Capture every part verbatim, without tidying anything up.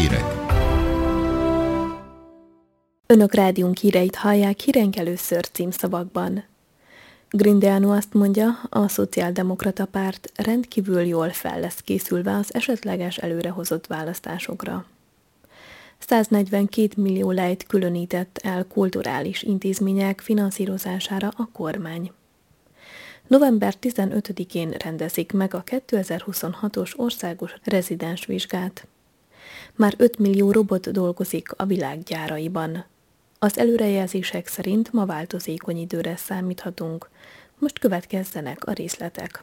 hírek. Önök rádiónk híreit hallják hírenk először címszavakban. Grindeanu azt mondja, a Szociáldemokrata Párt rendkívül jól fel lesz készülve az esetleges előrehozott választásokra. száznegyvenkét millió lejt különített el kulturális intézmények finanszírozására a kormány. november tizenötödikén rendezik meg a kétezer-huszonhatos országos rezidensvizsgát. Már öt millió robot dolgozik a világ gyáraiban. Az előrejelzések szerint ma változékony időre számíthatunk. Most következzenek a részletek.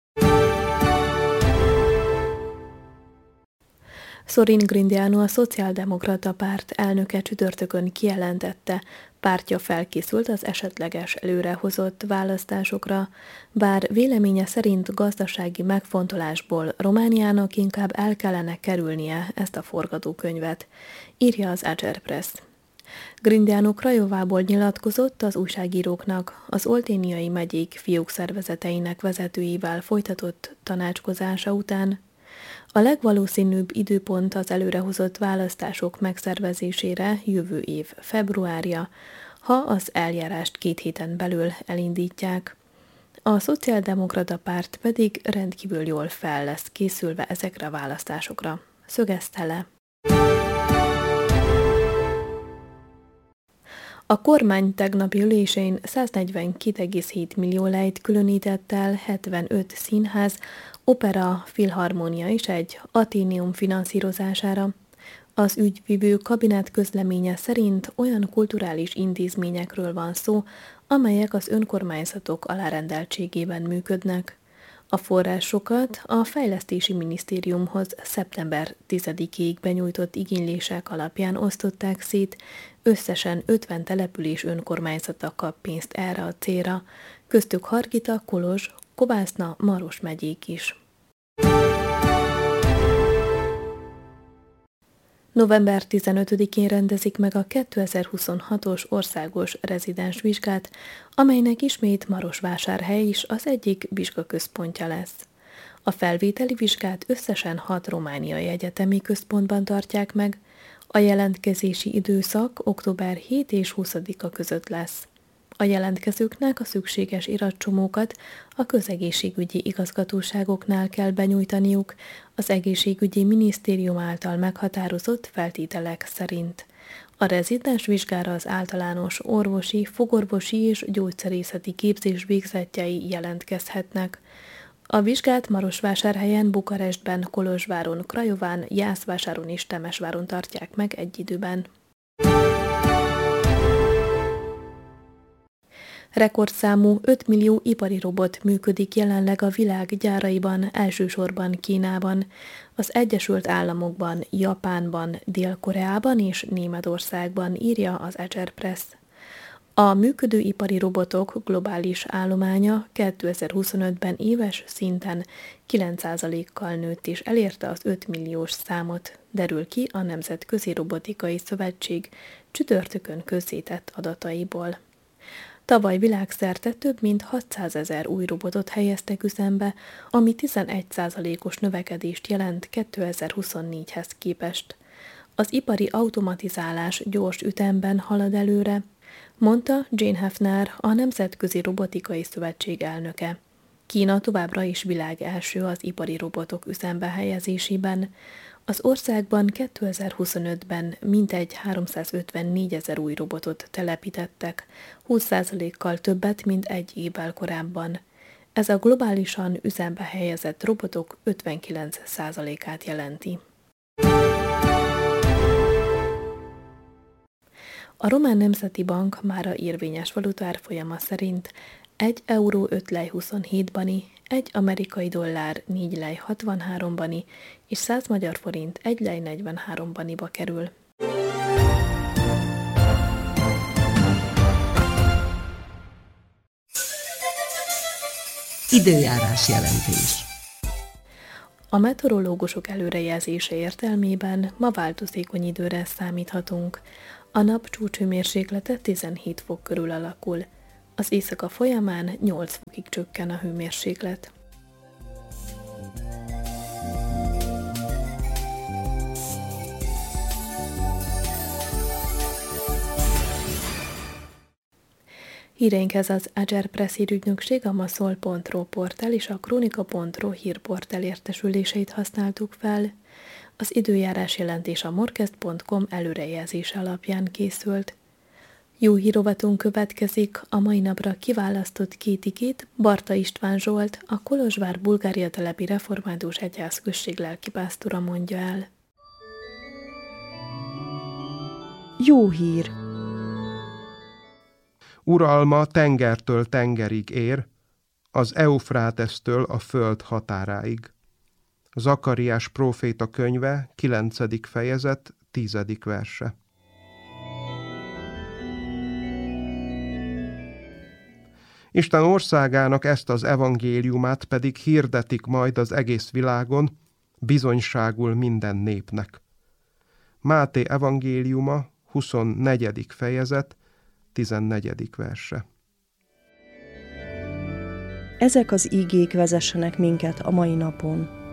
Sorin Grindeanu, a Szociáldemokrata Párt elnöke csütörtökön kijelentette, pártja felkészült az esetleges előrehozott választásokra, bár véleménye szerint gazdasági megfontolásból Romániának inkább el kellene kerülnie ezt a forgatókönyvet, írja az Agerpress. Grindeanu Krajovából nyilatkozott az újságíróknak az olténiai megyék fiók szervezeteinek vezetőivel folytatott tanácskozása után. A legvalószínűbb időpont az előrehozott választások megszervezésére jövő év februárja, ha az eljárást két héten belül elindítják. A Szociáldemokrata Párt pedig rendkívül jól fel lesz készülve ezekre a választásokra, szögezte le. A kormány tegnapi ülésén száznegyvenkét egész hét millió lejt különített el hetvenöt színház, opera, filharmónia és egy aténium finanszírozására. Az ügyvivő kabinet közleménye szerint olyan kulturális intézményekről van szó, amelyek az önkormányzatok alárendeltségében működnek. A forrásokat a Fejlesztési Minisztériumhoz szeptember tizedikéig benyújtott igénylések alapján osztották szét, összesen ötven település önkormányzata kap pénzt erre a célra, köztük Hargita, Kolozs, Kovászna, Maros megyék is. november tizenötödikén rendezik meg a kétezer-huszonhatos országos rezidensvizsgát, amelynek ismét Marosvásárhely is az egyik vizsgaközpontja lesz. A felvételi vizsgát összesen hat romániai egyetemi központban tartják meg, a jelentkezési időszak október hetedike és huszadika között lesz. A jelentkezőknek a szükséges iratcsomókat a közegészségügyi igazgatóságoknál kell benyújtaniuk az egészségügyi minisztérium által meghatározott feltételek szerint. A rezidens vizsgára az általános orvosi, fogorvosi és gyógyszerészeti képzés végzettjei jelentkezhetnek. A vizsgát Marosvásárhelyen, Bukarestben, Kolozsváron, Krajován, Jászvásáron és Temesváron tartják meg egy időben. Rekordszámú öt millió ipari robot működik jelenleg a világ gyáraiban, elsősorban Kínában, az Egyesült Államokban, Japánban, Dél-Koreában és Németországban, írja az Agerpress. A működő ipari robotok globális állománya kétezer-huszonötben éves szinten kilenc százalékkal nőtt és elérte az öt milliós számot, derül ki a Nemzetközi Robotikai Szövetség csütörtökön közzétett adataiból. Tavaly világszerte több mint hatszázezer új robotot helyeztek üzembe, ami tizenegy százalékos növekedést jelent kétezer-huszonnégyhez képest. Az ipari automatizálás gyors ütemben halad előre, mondta Jane Hefner, a Nemzetközi Robotikai Szövetség elnöke. Kína továbbra is világ első az ipari robotok üzembe helyezésében. Az országban kétezer-huszonötben mintegy háromszázötvennégyezer új robotot telepítettek, húsz százalékkal többet, mint egy évvel korábban. Ez a globálisan üzembe helyezett robotok ötvenkilenc százalékát jelenti. A Román Nemzeti Bank mára érvényes valutárfolyama szerint egy euró öt lej huszonhét bani, egy amerikai dollár négy lej hatvanhárom bani és száz magyar forint egy lej negyvenhárom baniba kerül. Időjárás jelentés. A meteorológusok előrejelzése értelmében ma változékony időre számíthatunk. A nap csúcshőmérséklete tizenhét fok körül alakul. Az éjszaka folyamán nyolc fokig csökken a hőmérséklet. Híreinkhez az Agerpress hírügynökség, a maszol pont ro portál és a kronika pont ro hírportál értesüléseit használtuk fel. Az időjárás jelentés a morkest pont com előrejelzése alapján készült. Jó hírovatunk következik, a mai napra kiválasztott két igét Barta István Zsolt, a Kolozsvár Bulgária telepi református egyházközség lelkipásztora mondja el. Jó hír! Uralma tengertől tengerig ér, az Eufrátesztől a föld határáig. Zakariás próféta könyve, kilencedik fejezet, tizedik verse. Isten országának ezt az evangéliumát pedig hirdetik majd az egész világon, bizonyságul minden népnek. Máté evangéliuma, huszonnegyedik fejezet, tizennegyedik verse. Ezek az ígék vezessenek minket a mai napon.